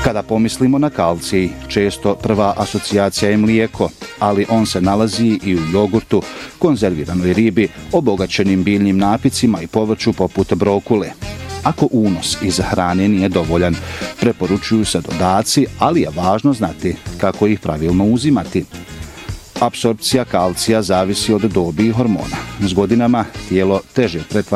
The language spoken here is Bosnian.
Kada pomislimo na kalcij, često prva asocijacija je mlijeko, ali on se nalazi i u jogurtu, konzerviranoj ribi, obogaćenim biljnim napicima i povrću poput brokule. Ako unos iz hrane nije dovoljan, preporučuju se dodaci, ali je važno znati kako ih pravilno uzimati. Apsorpcija kalcija zavisi od dobi i hormona. S godinama tijelo teže pretvara